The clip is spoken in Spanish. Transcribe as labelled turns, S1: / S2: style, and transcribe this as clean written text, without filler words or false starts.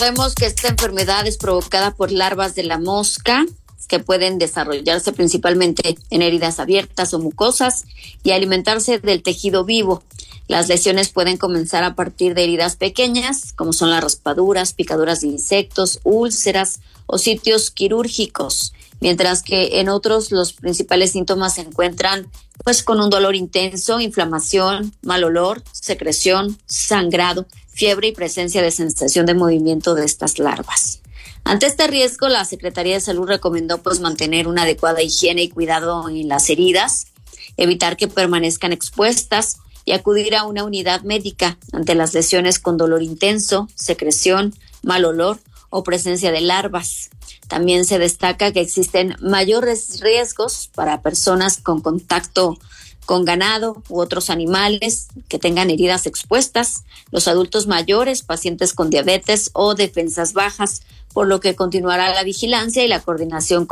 S1: Sabemos que esta enfermedad es provocada por larvas de la mosca que pueden desarrollarse principalmente en heridas abiertas o mucosas y alimentarse del tejido vivo. Las lesiones pueden comenzar a partir de heridas pequeñas, como son las raspaduras, picaduras de insectos, úlceras o sitios quirúrgicos, mientras que en otros los principales síntomas se encuentran con un dolor intenso, inflamación, mal olor, secreción, sangrado, fiebre y presencia de sensación de movimiento de estas larvas. Ante este riesgo, la Secretaría de Salud recomendó mantener una adecuada higiene y cuidado en las heridas, evitar que permanezcan expuestas y acudir a una unidad médica ante las lesiones con dolor intenso, secreción, mal olor o presencia de larvas. También se destaca que existen mayores riesgos para personas con contacto con ganado u otros animales que tengan heridas expuestas, los adultos mayores, pacientes con diabetes o defensas bajas, por lo que continuará la vigilancia y la coordinación